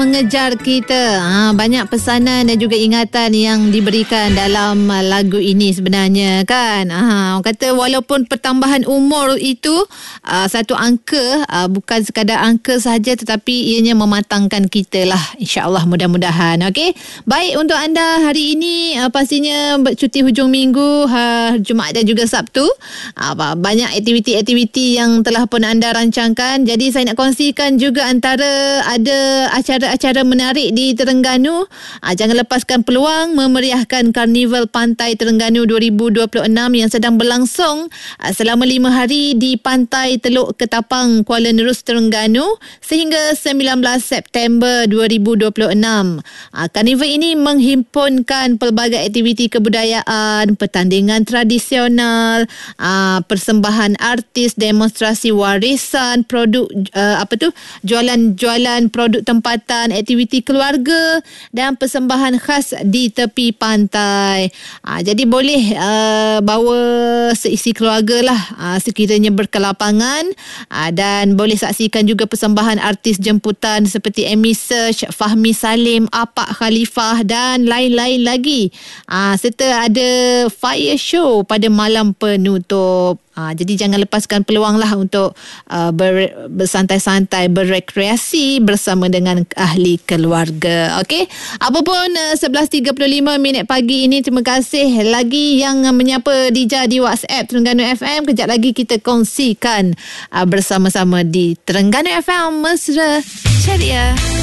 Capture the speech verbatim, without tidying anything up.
mengejar kita. Ha, banyak pesanan dan juga ingatan yang diberikan dalam uh, lagu ini sebenarnya kan. Ha, orang kata walaupun pertambahan umur itu uh, satu angka, uh, bukan sekadar angka sahaja tetapi ianya mematangkan kita lah. InsyaAllah mudah-mudahan. Okey. Baik, untuk anda hari ini uh, pastinya cuti hujung minggu, ha, Jumaat dan juga Sabtu. Uh, banyak aktiviti-aktiviti yang telah pun anda rancangkan. Jadi saya nak kongsikan juga antara ada acara-acara menarik di Terengganu. Ha, jangan lepaskan peluang memeriahkan Karnival Pantai Terengganu dua ribu dua puluh enam yang sedang berlangsung ha, selama lima hari di Pantai Teluk Ketapang, Kuala Nerus, Terengganu sehingga sembilan belas September dua ribu dua puluh enam. Ha, Karnival ini menghimpunkan pelbagai aktiviti kebudayaan, pertandingan tradisional, ha, persembahan artis, demonstrasi warisan, produk uh, apa tu jualan-jualan produk tempatan, aktiviti keluarga dan persembahan khas di tepi pantai. Ha, jadi boleh uh, bawa seisi keluarga lah uh, sekiranya berkelapangan, uh, dan boleh saksikan juga persembahan artis jemputan seperti Amy Search, Fahmi Salim, Apak Khalifah dan lain-lain lagi. Uh, serta ada fire show pada malam penutup. Ha, jadi jangan lepaskan peluang lah untuk uh, ber, bersantai-santai, berrekreasi bersama dengan ahli keluarga. Okey, apapun uh, sebelas tiga puluh lima minit pagi ini, terima kasih lagi yang uh, menyapa Dija di WhatsApp Terengganu F M. Kejap lagi kita kongsikan uh, bersama-sama di Terengganu F M Mesra Ceria.